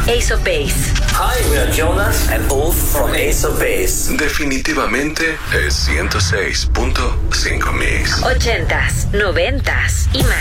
Ace of Base. Hi, we are Jonas and Ulf from Ace of Base. Definitivamente es 106.5 Mix. 80s, 90s y más.